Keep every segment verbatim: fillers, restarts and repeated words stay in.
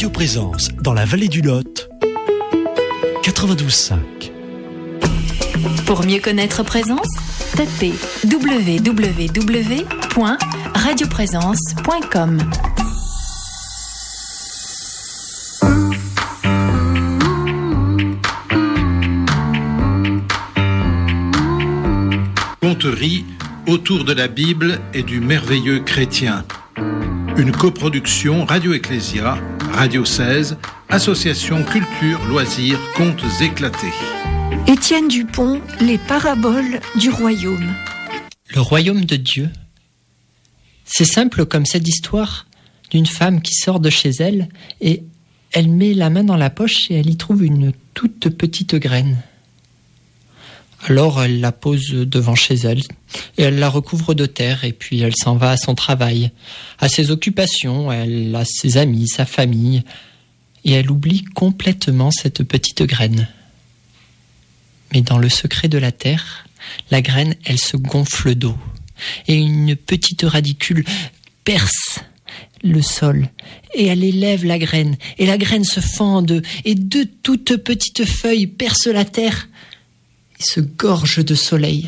Radio Présence dans la vallée du Lot, quatre-vingt-douze cinq. Pour mieux connaître Présence, tapez w w w point radio présence point com. Conterie autour de la Bible et du merveilleux chrétien. Une coproduction Radio Ecclésia, Radio seize, Association Culture, Loisirs, Contes éclatés. Étienne Dupont, Les paraboles du royaume. Le royaume de Dieu. C'est simple comme cette histoire d'une femme qui sort de chez elle et elle met la main dans la poche et elle y trouve une toute petite graine. Alors elle la pose devant chez elle et elle la recouvre de terre et puis elle s'en va à son travail, à ses occupations, elle a ses amis, sa famille et elle oublie complètement cette petite graine. Mais dans le secret de la terre, la graine, elle se gonfle d'eau et une petite radicule perce le sol et elle élève la graine et la graine se fend en deux et deux toutes petites feuilles percent la terre et se gorgent de soleil.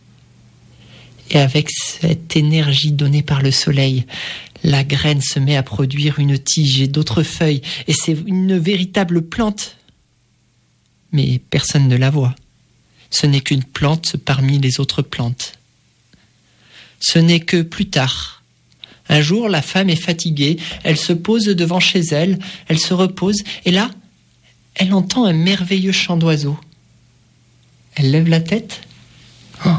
Et avec cette énergie donnée par le soleil, la graine se met à produire une tige et d'autres feuilles et c'est une véritable plante. Mais personne ne la voit. Ce n'est qu'une plante parmi les autres plantes. Ce n'est que plus tard. Un jour, la femme est fatiguée, elle se pose devant chez elle, elle se repose, et là, elle entend un merveilleux chant d'oiseaux. Elle lève la tête. Oh,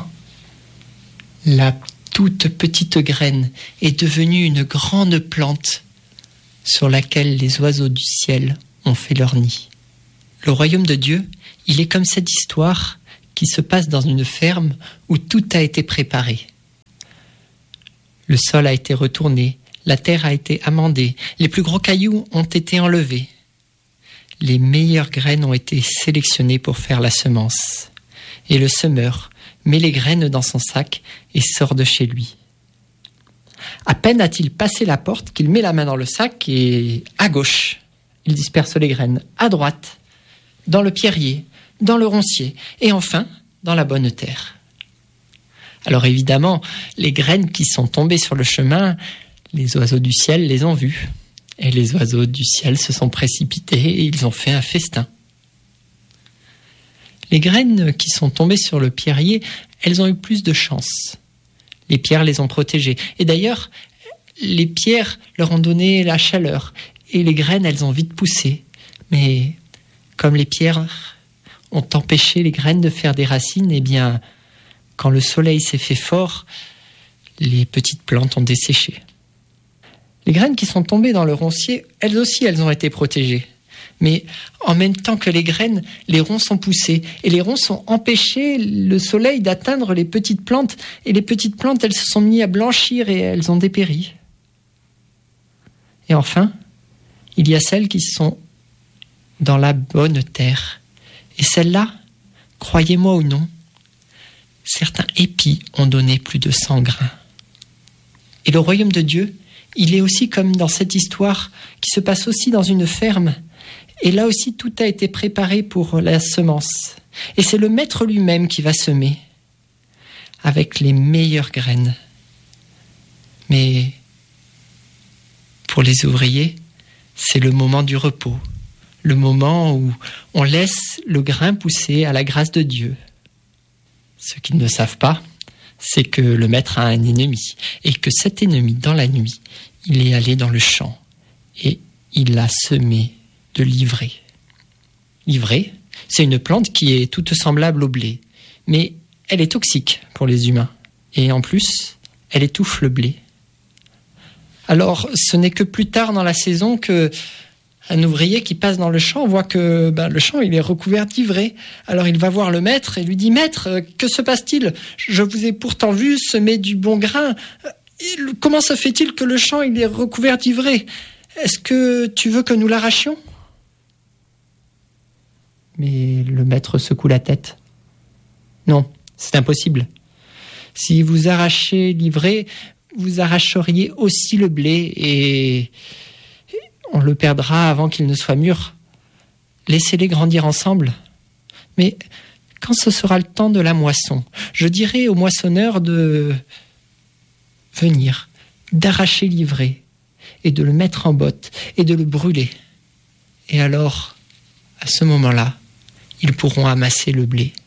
la toute petite graine est devenue une grande plante sur laquelle les oiseaux du ciel ont fait leur nid. Le royaume de Dieu, il est comme cette histoire qui se passe dans une ferme où tout a été préparé. Le sol a été retourné, la terre a été amendée, les plus gros cailloux ont été enlevés. Les meilleures graines ont été sélectionnées pour faire la semence. Et le semeur met les graines dans son sac et sort de chez lui. À peine a-t-il passé la porte qu'il met la main dans le sac et à gauche, il disperse les graines, à droite, dans le pierrier, dans le roncier et enfin dans la bonne terre. Alors évidemment, les graines qui sont tombées sur le chemin, les oiseaux du ciel les ont vues. Et les oiseaux du ciel se sont précipités et ils ont fait un festin. Les graines qui sont tombées sur le pierrier, elles ont eu plus de chance. Les pierres les ont protégées. Et d'ailleurs, les pierres leur ont donné la chaleur. Et les graines, elles ont vite poussé. Mais comme les pierres ont empêché les graines de faire des racines, eh bien, quand le soleil s'est fait fort, les petites plantes ont desséché. Les graines qui sont tombées dans le roncier, elles aussi, elles ont été protégées. Mais en même temps que les graines, les ronces ont poussé. Et les ronces ont empêché le soleil d'atteindre les petites plantes. Et les petites plantes, elles se sont mises à blanchir et elles ont dépéri. Et enfin, il y a celles qui sont dans la bonne terre. Et celles-là, croyez-moi ou non, certains épis ont donné plus de cent grains. Et le royaume de Dieu, il est aussi comme dans cette histoire qui se passe aussi dans une ferme. Et là aussi, tout a été préparé pour la semence. Et c'est le maître lui-même qui va semer avec les meilleures graines. Mais pour les ouvriers, c'est le moment du repos, le moment où on laisse le grain pousser à la grâce de Dieu. Ce qu'ils ne savent pas, c'est que le maître a un ennemi et que cet ennemi, dans la nuit, il est allé dans le champ et il a semé de l'ivraie. L'ivraie, c'est une plante qui est toute semblable au blé, mais elle est toxique pour les humains. Et en plus, elle étouffe le blé. Alors, ce n'est que plus tard dans la saison que un ouvrier qui passe dans le champ voit que ben, le champ il est recouvert d'ivraie. Alors il va voir le maître et lui dit « Maître, que se passe-t-il ? Je vous ai pourtant vu semer du bon grain. Comment se fait-il que le champ il est recouvert d'ivraie ? Est-ce que tu veux que nous l'arrachions ?» Mais le maître secoue la tête. « Non, c'est impossible. Si vous arrachez l'ivraie, vous arracheriez aussi le blé et on le perdra avant qu'il ne soit mûr. Laissez-les grandir ensemble. Mais quand ce sera le temps de la moisson, je dirai au moissonneur de venir, d'arracher l'ivraie et de le mettre en botte et de le brûler. Et alors, à ce moment-là, ils pourront amasser le blé.